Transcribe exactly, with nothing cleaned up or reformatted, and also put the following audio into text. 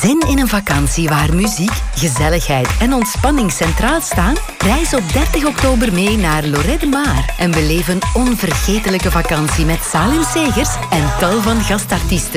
Zin in een vakantie waar muziek, gezelligheid en ontspanning centraal staan? Reis op dertig oktober mee naar Lorette de Maar en beleef een onvergetelijke vakantie met Salim Segers en tal van gastartiesten.